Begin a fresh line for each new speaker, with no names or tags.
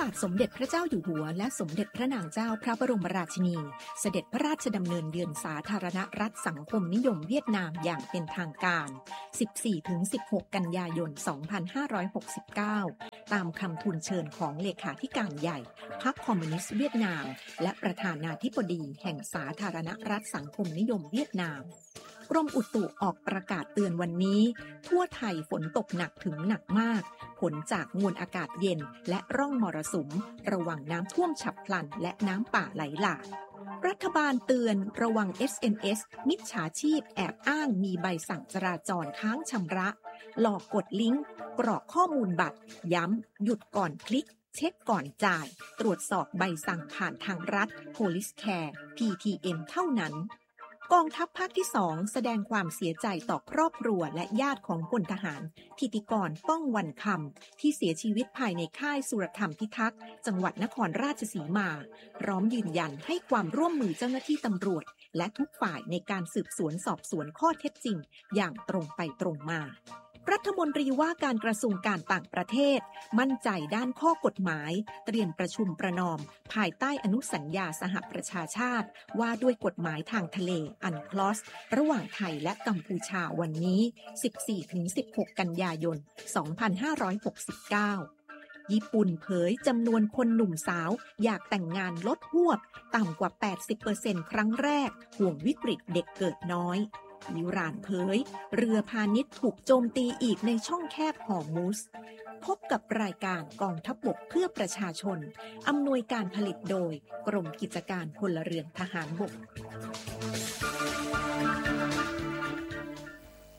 บาทสมเด็จพระเจ้าอยู่หัวและสมเด็จพระนางเจ้าพระบรมราชินีเสด็จพระราชดำเนินเยือนสาธารณรัฐสังคมนิยมเวียดนามอย่างเป็นทางการ 14-16 กันยายน 2569 ตามคำทูลเชิญของเลขาธิการใหญ่พรรคคอมมิวนิสต์เวียดนามและประธานาธิบดีแห่งสาธารณรัฐสังคมนิยมเวียดนามกรมอุตุออกประกาศเตือนวันนี้ทั่วไทยฝนตกหนักถึงหนักมากผลจากมวลอากาศเย็นและร่องมรสุมระวังน้ำท่วมฉับพลันและน้ำป่าไหลหลากรัฐบาลเตือนระวัง SMS มิจฉาชีพแอบอ้างมีใบสั่งจราจรค้างชำระหลอกกดลิงก์กรอกข้อมูลบัตรย้ำหยุดก่อนคลิกเช็คก่อนจ่ายตรวจสอบใบสั่งผ่านทางรัฐ Police Care PTM เท่านั้นกองทัพภาคที่ 2แสดงความเสียใจต่อครอบครัวและญาติของพลทหารธิติกรป้องวันคำที่เสียชีวิตภายในค่ายสุรธรรมพิทักษ์จังหวัดนครราชสีมาพร้อมยืนยันให้ความร่วมมือเจ้าหน้าที่ตำรวจและทุกฝ่ายในการสืบสวนสอบสวนข้อเท็จจริงอย่างตรงไปตรงมารัฐมนตรีว่าการกระทรวงการต่างประเทศมั่นใจด้านข้อกฎหมายเตรียมประชุมประนอมภายใต้อนุสัญญาสหประชาชาติว่าด้วยกฎหมายทางทะเลอันคลอสระหว่างไทยและกัมพูชาวันนี้ 14-16 กันยายน 2569 ญี่ปุ่นเผยจำนวนคนหนุ่มสาวอยากแต่งงานลดหวบต่ำกว่า 80% ครั้งแรกห่วงวิกฤตเด็กเกิดน้อยอิหร่านเผยเรือพาณิชย์ถูกโจมตีอีกในช่องแคบฮอร์มุซพบกับรายการกองทัพบกเพื่อประชาชนอำนวยการผลิตโดยกรมกิจการพลเรือนทหารบก